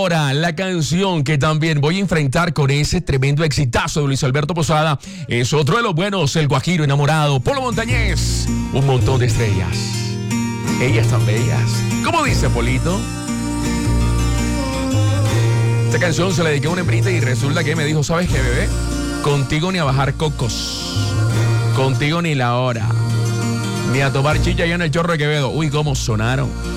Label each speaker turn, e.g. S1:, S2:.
S1: ahora la canción que también voy a enfrentar con ese tremendo exitazo de Luis Alberto Posada es otro de los buenos, El Guajiro Enamorado, Polo Montañés, Un Montón de Estrellas. Ellas tan bellas. ¿Cómo dice Polito? Esta canción se la dediqué a una hembrita y resulta que me dijo, ¿sabes qué, bebé? Contigo ni a bajar cocos. Contigo ni la hora. Ni a tomar chicha allá en el Chorro de Quevedo. Uy, cómo sonaron.